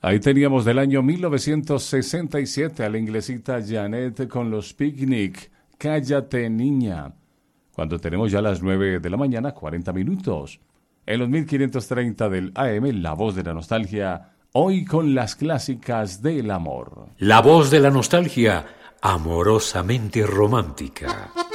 Ahí teníamos del año 1967 a la inglesita Janet con los Picnic, Cállate Niña, cuando tenemos ya las 9 de la mañana, 40 minutos. En los 1530 del AM, La Voz de la Nostalgia, hoy con las clásicas del amor. La Voz de la Nostalgia, amorosamente romántica.